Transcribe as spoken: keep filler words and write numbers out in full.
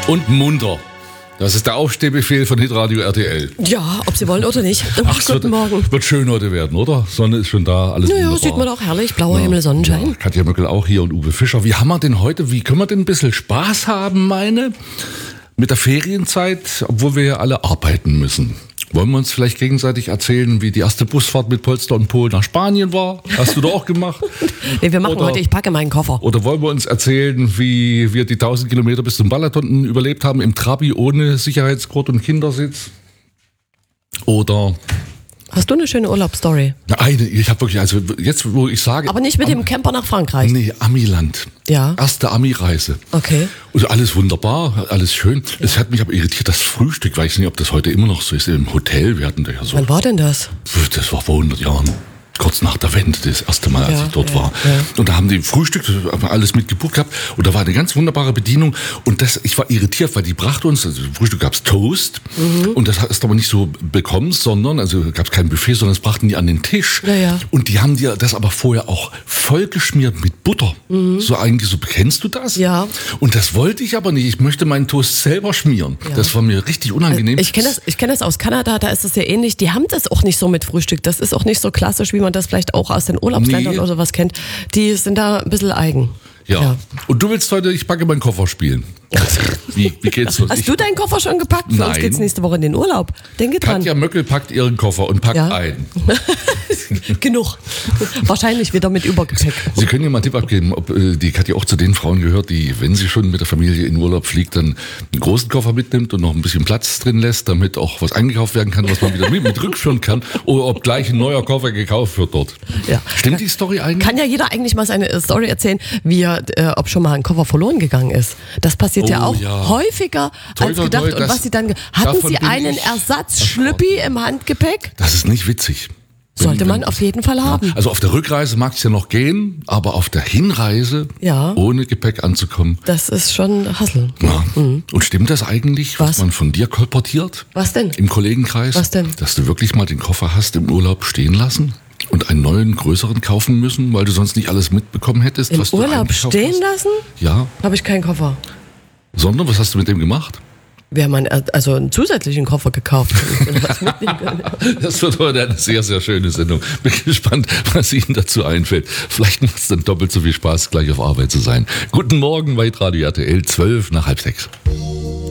und munter. Das ist der Aufstehbefehl von Hitradio R T L. Ja, ob Sie wollen oder nicht. Ach, Guten wird, Morgen. Wird schön heute werden, oder? Sonne ist schon da, alles Naja, wunderbar. sieht man auch herrlich. Blauer Ja, Himmel, Sonnenschein. Ja, Katja Möckel auch hier und Uwe Fischer. Wie haben wir denn heute, wie können wir denn ein bisschen Spaß haben, meine? Mit der Ferienzeit, obwohl wir ja alle arbeiten müssen. Wollen wir uns vielleicht gegenseitig erzählen, wie die erste Busfahrt mit Polster und Pol nach Spanien war? Hast du da auch gemacht? Nee, wir machen Oder- heute, ich packe meinen Koffer. Oder wollen wir uns erzählen, wie wir die tausend Kilometer bis zum Balaton überlebt haben im Trabi ohne Sicherheitsgurt und Kindersitz? Oder Hast du eine schöne Urlaubsstory? na, eine, ich habe wirklich, also jetzt wo ich sage, Aber nicht mit dem Camper nach Frankreich. nee, Amiland. Ja. Erste Ami-Reise. Okay. Also alles wunderbar, alles schön. Es hat mich aber irritiert, das Frühstück, weiß nicht, ob das heute immer noch so ist, im Hotel, wir hatten da ja so, Wann war denn das? das war vor hundert Jahren. Kurz nach der Wende, das erste Mal, als Ja, ich dort ja, war. ja. Und da haben die Frühstück, das haben wir alles mitgebucht gehabt. Und da war eine ganz wunderbare Bedienung. Und das, ich war irritiert, weil die brachte uns, also im Frühstück gab's Toast. Mhm. Und das hast du aber nicht so bekommen, sondern, also gab's kein Buffet, sondern das brachten die an den Tisch. Ja, ja. Und die haben dir das aber vorher auch vollgeschmiert mit Butter. So eigentlich, so kennst du das? Mhm. Ja. Und das wollte ich aber nicht. Ich möchte meinen Toast selber schmieren. Ja. Das war mir richtig unangenehm. Ich kenne das, ich kenne das aus Kanada, da ist es ja ähnlich. Die haben das auch nicht so mit Frühstück. Das ist auch nicht so klassisch, wie man das vielleicht auch aus den Urlaubsländern Nee. oder sowas kennt. Die sind da ein bisschen eigen. Ja. Ja. Und du willst heute, ich packe meinen Koffer spielen. Wie, wie geht's los? Hast Ich- du deinen Koffer schon gepackt? Für uns Nein. geht's nächste Woche in den Urlaub. Denke dran. Katja Möckel packt ihren Koffer und packt Ja. ein. Genug. Wahrscheinlich wieder mit Übergepäck. Sie können ja mal einen Tipp abgeben, ob äh, die Katja auch zu den Frauen gehört, die, wenn sie schon mit der Familie in Urlaub fliegt, dann einen großen Koffer mitnimmt und noch ein bisschen Platz drin lässt, damit auch was eingekauft werden kann, was man wieder mit, mit rückführen kann, oder ob gleich ein neuer Koffer gekauft wird dort. Ja. Stimmt die Story eigentlich? Kann ja jeder eigentlich mal seine äh, Story erzählen, wie er, äh, ob schon mal ein Koffer verloren gegangen ist. Das passiert Oh, ja auch ja. häufiger Toi, als toi, gedacht. toi, Und das- was sie dann, ge- hatten davon Sie bin einen ich Ersatzschlüppi im Handgepäck? Das ist nicht witzig. Sollte Wenn- man wenn- auf jeden Fall haben. Also auf der Rückreise mag es ja noch gehen, aber auf der Hinreise Ja. ohne Gepäck anzukommen. Das ist schon Hassel. Ja. Und stimmt das eigentlich, was, Was? man von dir kolportiert? Was denn? Im Kollegenkreis? Was denn? Dass du wirklich mal den Koffer hast im Urlaub stehen lassen und einen neuen, größeren kaufen müssen, weil du sonst nicht alles mitbekommen hättest, Im was du Urlaub eingekauft stehen hast? lassen? Ja, Habe ich keinen Koffer. sondern was hast du mit dem gemacht? Wir haben einen, also einen zusätzlichen Koffer gekauft. Was mitnehmen können. Das wird heute eine sehr, sehr schöne Sendung. Bin gespannt, was Ihnen dazu einfällt. Vielleicht macht es dann doppelt so viel Spaß, gleich auf Arbeit zu sein. Guten Morgen bei Radio R T L, zwölf nach halb sechs.